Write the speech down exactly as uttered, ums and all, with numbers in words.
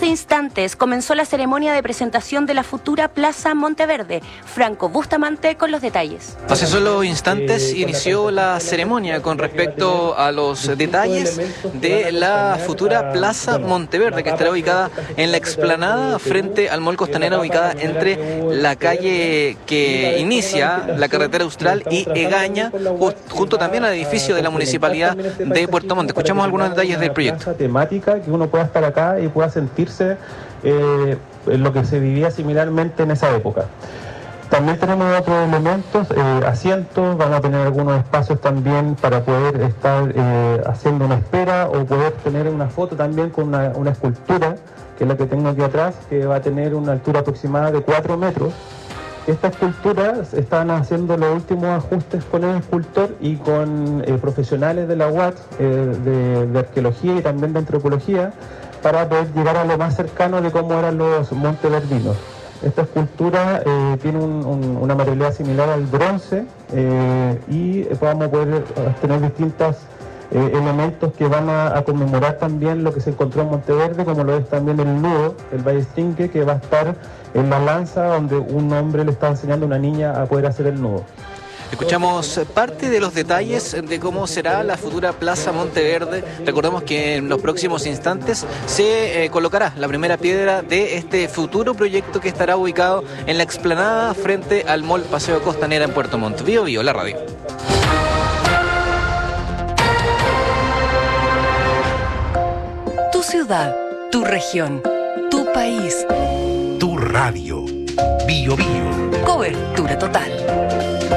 hace instantes comenzó la ceremonia de presentación de la futura Plaza Monteverde. Franco Bustamante con los detalles. Hace solo instantes inició la ceremonia con respecto a los detalles de la futura Plaza Monteverde, que estará ubicada en la explanada frente al Mall Costanera, ubicada entre la calle que inicia la carretera Austral y Egaña, junto también al edificio de la Municipalidad de Puerto Montt. Escuchamos algunos detalles del proyecto. Temática, que uno pueda estar acá y pueda sentirse eh, en lo que se vivía similarmente en esa época. También tenemos otros elementos, eh, asientos, vamos a tener algunos espacios también para poder estar eh, haciendo una espera o poder tener una foto también con una, una escultura, que es la que tengo aquí atrás, que va a tener una altura aproximada de cuatro metros. Esta escultura están haciendo los últimos ajustes con el escultor y con eh, profesionales de la U A T, eh, de, de arqueología y también de antropología, para poder llegar a lo más cercano de cómo eran los monteverdinos. Esta escultura eh, tiene un, un, una materialidad similar al bronce eh, y vamos a poder tener distintos eh, elementos que van a, a conmemorar también lo que se encontró en Monteverde, como lo es también el nudo, el ballestrinque, que va a estar en la lanza donde un hombre le está enseñando a una niña a poder hacer el nudo. Escuchamos parte de los detalles de cómo será la futura Plaza Monteverde. Recordemos que en los próximos instantes se eh, colocará la primera piedra de este futuro proyecto que estará ubicado en la explanada frente al Mall Paseo Costanera en Puerto Montt. Bio Bio, la radio. Tu ciudad, tu región, tu país. Tu radio. Bio Bio. Cobertura total.